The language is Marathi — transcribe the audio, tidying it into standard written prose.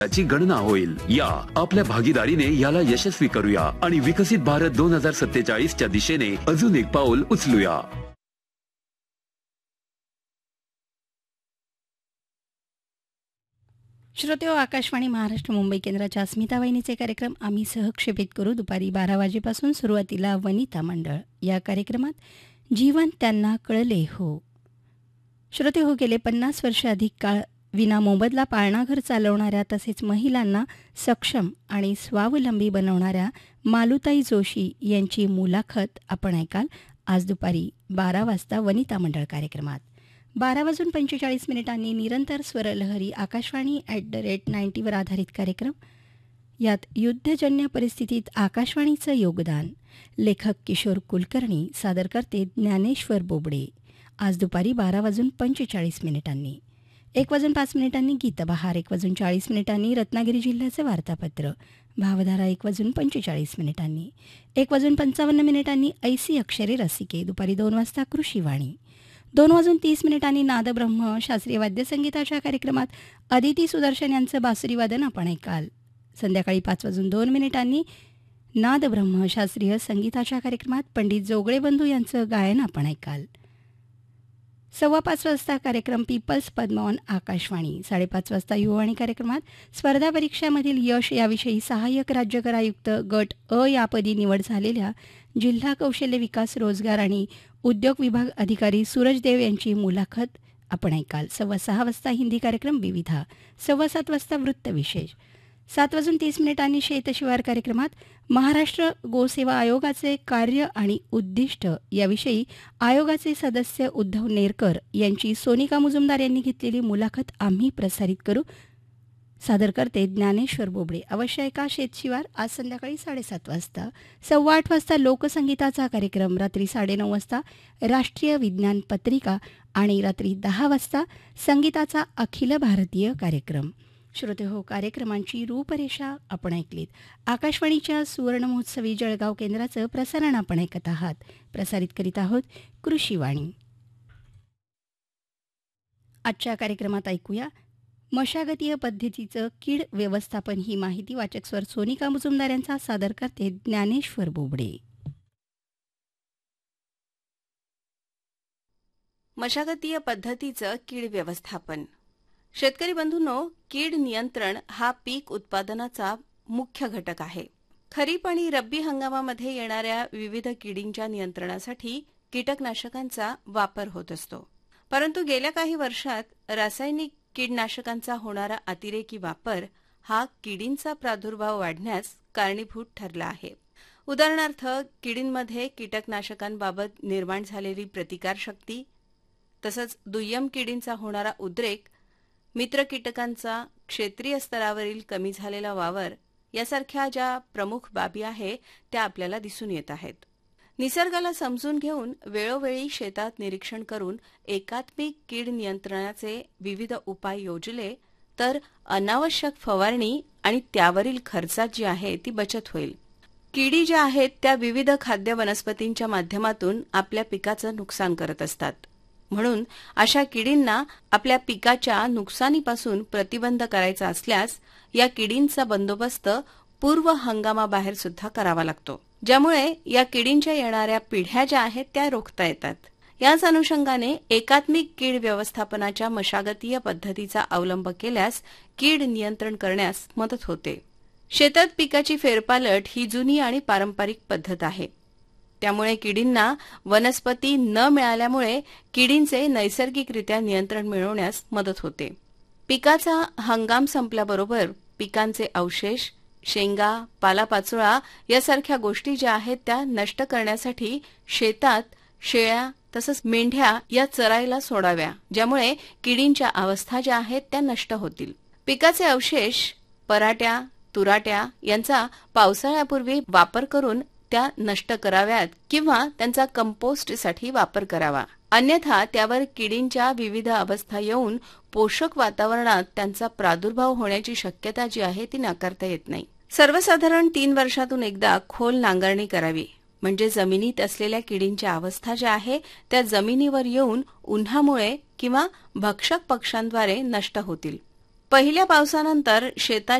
ची गणना होईल. या आपल्या भागीदारीने याला यशस्वी करूया आणि विकसित भारत 2047च्या दिशेने अजून एक पाऊल उचलूया. श्रोतेहो, आकाशवाणी महाराष्ट्र मुंबई केंद्राच्या अस्मिता वाहिनीचे कार्यक्रम आम्ही सहक्षेपित करू. दुपारी 12 वाजेपासून सुरुवातीला वनिता मंडळ या कार्यक्रमात जीवन त्यांना कळले हो. श्रोतेहो, गेले 50 वर्ष अधिक काळ विना मोबदला पाळणाघर चालवणाऱ्या तसेच महिलांना सक्षम आणि स्वावलंबी बनवणाऱ्या मालुताई जोशी यांची मुलाखत आपण ऐकाल आज दुपारी 12 वाजता वनिता मंडळ कार्यक्रमात. 12:45 निरंतर स्वरलहरी आकाशवाणी @90वर आधारित कार्यक्रम. यात युद्धजन्य परिस्थितीत आकाशवाणीचं योगदान लेखक किशोर कुलकर्णी, सादर करते ज्ञानेश्वर बोबडे. आज दुपारी 12:45 1:05 गीतबहार, 1:40 रत्नागिरी जिल्ह्याचे वार्तापत्र, भावधारा 1:45 1:55 ऐसी अक्षरे रसिके. दुपारी 2 वाजता कृषीवाणी, 2:30 नादब्रह्म शास्त्रीय वाद्यसंगीताच्या कार्यक्रमात अदिती सुदर्शन यांचं बासुरीवादन आपण ऐकाल. संध्याकाळी 5:02 नादब्रह्म शास्त्रीय संगीताच्या कार्यक्रमात पंडित जोगळे बंधू यांचं गायन आपण ऐकाल. 5:15 वाजता कार्यक्रम पीपल्स पद्मॉन आकाशवाणी. 5:30 वाजता युवाणी कार्यक्रमात स्पर्धा परीक्षामधील यश याविषयी सहाय्यक राज्यकर आयुक्त गट अ यापदी निवड झालेल्या जिल्हा कौशल्य विकास रोजगार आणि उद्योग विभाग अधिकारी सूरज देव यांची मुलाखत आपण ऐकाल. 6:15 वाजता हिंदी कार्यक्रम विविधा. 7:15 वाजता वृत्तविशेष. 7:30 शेतशिवार कार्यक्रमात महाराष्ट्र गोसेवा आयोगाचे कार्य आणि उद्दिष्ट याविषयी आयोगाचे सदस्य उद्धव नेरकर यांची सोनिका मुजुमदार यांनी घेतलेली मुलाखत आम्ही प्रसारित करू. सादर करते ज्ञानेश्वर बोबडे. अवश्य ऐका शेतशिवार आज संध्याकाळी 7:30 वाजता. 8:15 वाजता लोकसंगीताचा कार्यक्रम. रात्री 9:30 वाजता राष्ट्रीय विज्ञान पत्रिका आणि रात्री 10 वाजता संगीताचा अखिल भारतीय कार्यक्रम. श्रोतेहो, कार्यक्रमांची रूपरेषा आपण ऐकलीत. आकाशवाणीच्या सुवर्णमहोत्सवी जळगाव केंद्राचं प्रसारण आपण ऐकत आहात. प्रसारित करीत आहोत कृषीवाणी. आजच्या कार्यक्रमात ऐकूया मशागतीय पद्धतीचं कीड व्यवस्थापन. ही माहिती वाचक स्वर सोनिका मुजुमदार यांचा, सादर करते ज्ञानेश्वर बोबडे. मशागतीय पद्धतीचं कीड व्यवस्थापन. शेतकरी बंधूंनो, कीड नियंत्रण हा पीक उत्पादनाचा मुख्य घटक आहे. खरीप आणि रब्बी हंगामामध्ये येणाऱ्या विविध किडींच्या नियंत्रणासाठी कीटकनाशकांचा वापर होत असतो. परंतु गेल्या काही वर्षात रासायनिक कीडनाशकांचा होणारा अतिरेकी वापर हा किडींचा प्रादुर्भाव वाढण्यास कारणीभूत ठरला आहे. उदाहरणार्थ, किडींमध्ये कीटकनाशकांबाबत निर्माण झालेली प्रतिकारशक्ती, तसंच दुय्यम किडींचा होणारा उद्रेक, मित्र कीटकांचा क्षेत्रीय स्तरावरील कमी झालेला वावर यासारख्या ज्या प्रमुख बाबी आहे त्या आपल्याला दिसून येत आहेत. निसर्गाला समजून घेऊन वेळोवेळी शेतात निरीक्षण करून एकात्मिक कीड नियंत्रणाचे विविध उपाय योजले तर अनावश्यक फवारणी आणि त्यावरील खर्चात जी आहे ती बचत होईल. किडी ज्या आहेत त्या विविध खाद्य वनस्पतींच्या माध्यमातून आपल्या पिकाचं नुकसान करत असतात. म्हणून अशा किडींना आपल्या पिकाच्या नुकसानीपासून प्रतिबंध करायचा असल्यास या किडींचा बंदोबस्त पूर्व हंगामाबाहेर सुद्धा करावा लागतो, ज्यामुळे या किडींच्या येणाऱ्या पिढ्या ज्या आहेत त्या रोखता येतात. याच अनुषंगाने एकात्मिक कीड व्यवस्थापनाच्या मशागतीय पद्धतीचा अवलंब केल्यास कीड नियंत्रण करण्यास मदत होते. शेतात पिकाची फेरपालट ही जुनी आणि पारंपरिक पद्धत आहे. त्यामुळे किडींना वनस्पती न मिळाल्यामुळे किडींचे नैसर्गिकरित्या नियंत्रण मिळवण्यास मदत होते. पिकाचा हंगाम संपल्याबरोबर पिकांचे अवशेष, शेंगा, पालापाचोळा यासारख्या गोष्टी ज्या आहेत त्या नष्ट करण्यासाठी शेतात शेळ्या तसंच मेंढ्या या चरायला सोडाव्या, ज्यामुळे किडींच्या अवस्था ज्या आहेत त्या नष्ट होतील. पिकाचे अवशेष, पराट्या, तुराट्या यांचा पावसाळ्यापूर्वी वापर करून त्या नष्ट कराव्यात किंवा त्यांचा कंपोस्टसाठी वापर करावा. अन्यथा त्यावर किडींच्या विविध अवस्था येऊन पोषक वातावरणात त्यांचा प्रादुर्भाव होण्याची शक्यता जी आहे ती नाकारता येत नाही. सर्वसाधारण 3 वर्षातून एकदा खोल नांगरणी करावी, म्हणजे जमिनीत असलेल्या किडींच्या अवस्था ज्या आहे त्या जमिनीवर येऊन उन्हामुळे किंवा भक्षक पक्ष्यांद्वारे नष्ट होतील. पहिल्या पावसानंतर शेतात